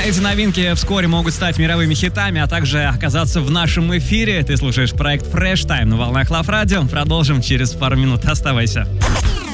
Эти новинки вскоре могут стать мировыми хитами, а также оказаться в нашем эфире. Ты слушаешь проект Fresh Time на волнах Love Radio. Продолжим через пару минут. Оставайся.